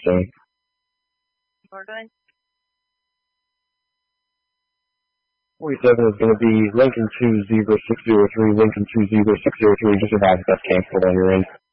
saying. 47 is going to be Lincoln 20603, Lincoln 20603, just advise that's canceled on your end.